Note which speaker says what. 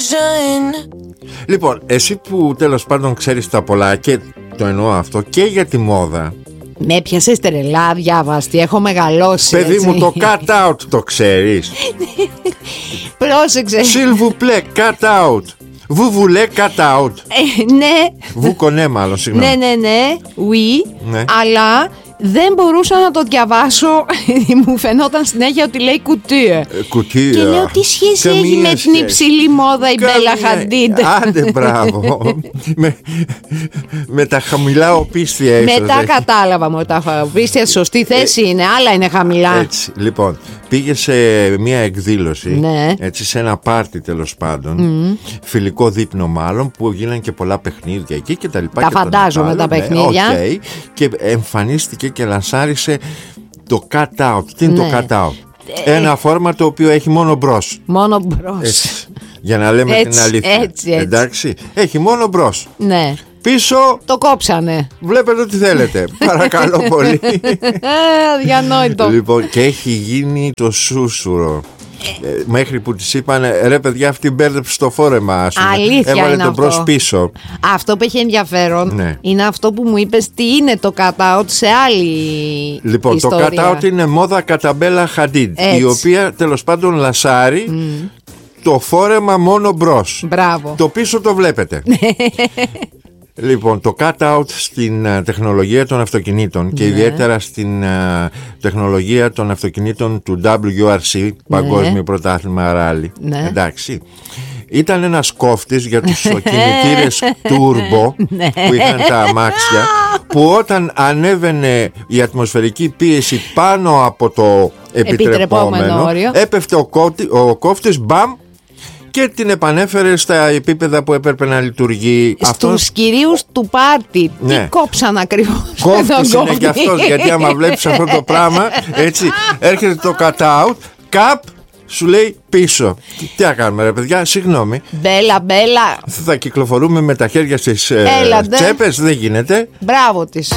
Speaker 1: Λοιπόν, εσύ που τέλος πάντων ξέρεις τα πολλά, και το εννοώ αυτό και για τη μόδα.
Speaker 2: Με έπιασες τρελά, διάβαστη, έχω μεγαλώσει.
Speaker 1: Παιδί
Speaker 2: έτσι.
Speaker 1: μου, το cut out το ξέρεις?
Speaker 2: Πρόσεξε.
Speaker 1: S'il vous plaît, cut out. Vous voulez cut out.
Speaker 2: Ναι.
Speaker 1: Vous connaissez μάλλον, συγγνώμη.
Speaker 2: Ναι, oui,
Speaker 1: Ναι.
Speaker 2: αλλά δεν μπορούσα να το διαβάσω. Μου φαινόταν συνέχεια ότι λέει κουτί.
Speaker 1: Κουτί.
Speaker 2: Και λέω, τι σχέση
Speaker 1: καμία
Speaker 2: έχει με την
Speaker 1: σχέση.
Speaker 2: υψηλή μόδα η Μπέλα Χαντίντ?
Speaker 1: Άντε, μπράβο. με τα χαμηλά οπίστια ίσως.
Speaker 2: Μετά κατάλαβα μου τα οπίστια στη σωστή θέση είναι, άλλα είναι χαμηλά.
Speaker 1: Έτσι, λοιπόν, πήγε σε μια εκδήλωση,
Speaker 2: Ναι.
Speaker 1: έτσι, σε ένα πάρτι τέλος πάντων, φιλικό δείπνο μάλλον, που γίνανε και πολλά παιχνίδια εκεί και τα λοιπά.
Speaker 2: Τα
Speaker 1: και τον
Speaker 2: φαντάζομαι
Speaker 1: άλλο,
Speaker 2: τα παιχνίδια.
Speaker 1: οκ. Και εμφανίστηκε και λανσάρισε το cut out. Τι είναι
Speaker 2: Ναι.
Speaker 1: το cut out? Ένα φόρμα το οποίο έχει μόνο μπρος.
Speaker 2: Μόνο μπρος.
Speaker 1: Έτσι, για να λέμε την
Speaker 2: Έτσι,
Speaker 1: αλήθεια.
Speaker 2: έτσι.
Speaker 1: Εντάξει, έχει μόνο μπρος.
Speaker 2: Ναι.
Speaker 1: Πίσω
Speaker 2: Το κόψανε.
Speaker 1: βλέπετε ό,τι θέλετε. Παρακαλώ πολύ.
Speaker 2: Αδιανόητο.
Speaker 1: Λοιπόν, και έχει γίνει το σούσουρο. Μέχρι που της είπαν, ρε παιδιά, αυτή μπέρδεψε το φόρεμα. Ας πούμε.
Speaker 2: Αλήθεια
Speaker 1: Έβαλε
Speaker 2: είναι
Speaker 1: τον
Speaker 2: αυτό.
Speaker 1: μπρος πίσω.
Speaker 2: Αυτό που έχει ενδιαφέρον,
Speaker 1: Ναι.
Speaker 2: είναι αυτό που μου είπες, τι είναι το cut out σε άλλη
Speaker 1: Λοιπόν,
Speaker 2: ιστορία.
Speaker 1: το cut out είναι μόδα κατά Μπέλα Χαντίντ,
Speaker 2: Έτσι.
Speaker 1: η οποία τέλος πάντων λασάρει το φόρεμα μόνο μπρος.
Speaker 2: Μπράβο.
Speaker 1: Το πίσω το βλέπετε. Λοιπόν, το cut out στην τεχνολογία των αυτοκινήτων και ιδιαίτερα στην τεχνολογία των αυτοκινήτων του WRC, Παγκόσμιο Πρωτάθλημα Ράλι.
Speaker 2: Ναι.
Speaker 1: Εντάξει. Ήταν ένας κόφτης για τους κινητήρες turbo που είχαν τα αμάξια, που όταν ανέβαινε η ατμοσφαιρική πίεση πάνω από το επιτρεπόμενο,
Speaker 2: όριο,
Speaker 1: έπεφτε ο κόφτης, μπαμ, και την επανέφερε στα επίπεδα που έπρεπε να λειτουργεί.
Speaker 2: Στους κυρίους του πάρτι,
Speaker 1: Ναι.
Speaker 2: τι κόψαν ακριβώς?
Speaker 1: Κόφτης
Speaker 2: τον
Speaker 1: είναι
Speaker 2: κόφτη.
Speaker 1: και αυτός, γιατί άμα βλέπεις αυτό το πράγμα, έτσι, έρχεται το cut out, καπ, σου λέει πίσω. Τι να κάνουμε, ρε παιδιά, συγγνώμη.
Speaker 2: Μπέλα, Μπέλα,
Speaker 1: Θα κυκλοφορούμε με τα χέρια στις
Speaker 2: Έλατε.
Speaker 1: τσέπες, δεν γίνεται.
Speaker 2: μπράβο της.